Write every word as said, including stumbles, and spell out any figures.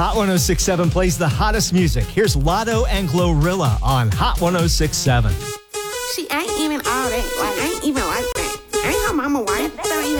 Hot one oh six point seven plays the hottest music. Here's Lotto and Glorilla on Hot one oh six point seven. She ain't even all that.